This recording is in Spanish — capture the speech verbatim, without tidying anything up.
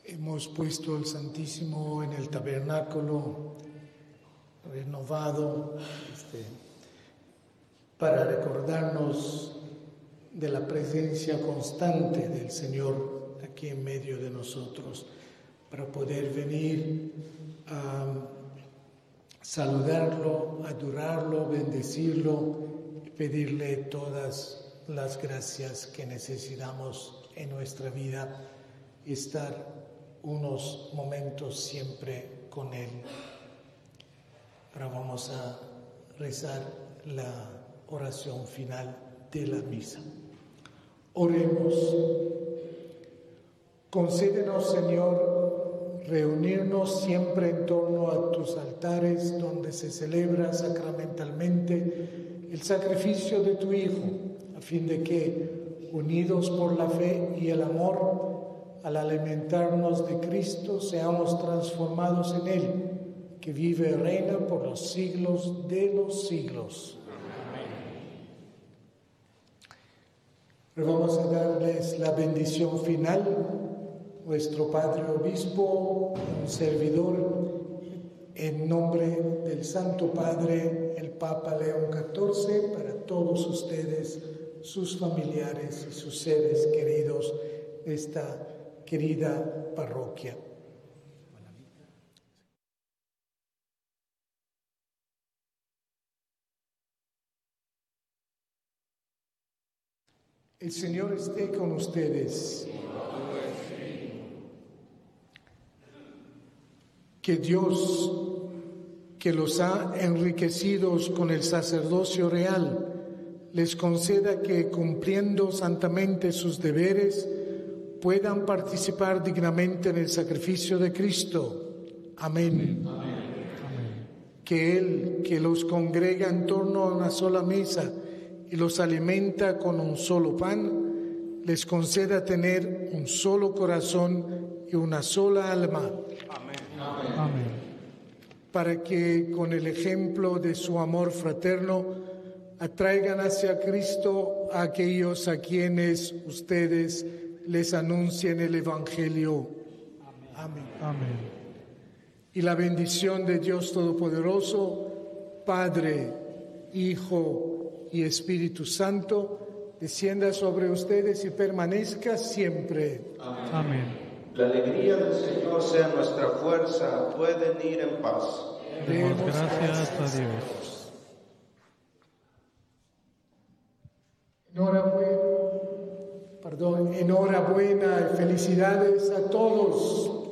Hemos puesto el Santísimo en el tabernáculo renovado este, para recordarnos de la presencia constante del Señor aquí en medio de nosotros, para poder venir a saludarlo, adorarlo, bendecirlo y pedirle todas las gracias que necesitamos en nuestra vida y estar unos momentos siempre con Él. Ahora vamos a rezar la oración final de la misa. Oremos. Concédenos, Señor, reunirnos siempre en torno a tus altares donde se celebra sacramentalmente el sacrificio de tu Hijo, a fin de que, unidos por la fe y el amor, al alimentarnos de Cristo, seamos transformados en Él, que vive y reina por los siglos de los siglos. Pero vamos a darles la bendición final. Nuestro Padre Obispo, un servidor, en nombre del Santo Padre, el Papa León catorce, para todos ustedes, sus familiares y sus seres queridos de esta querida parroquia. El Señor esté con ustedes. Que Dios, que los ha enriquecidos con el sacerdocio real, les conceda que, cumpliendo santamente sus deberes, puedan participar dignamente en el sacrificio de Cristo. Amén. Amén. Que Él, que los congrega en torno a una sola mesa y los alimenta con un solo pan, les conceda tener un solo corazón y una sola alma. Amén. Amén. Para que, con el ejemplo de su amor fraterno, atraigan hacia Cristo a aquellos a quienes ustedes les anuncien el Evangelio. Amén. Amén. Y la bendición de Dios Todopoderoso, Padre, Hijo y Espíritu Santo, descienda sobre ustedes y permanezca siempre. Amén. Amén. La alegría del Señor sea nuestra fuerza. Pueden ir en paz. Demos gracias a Dios. Enhorabuena, perdón, enhorabuena y felicidades a todos.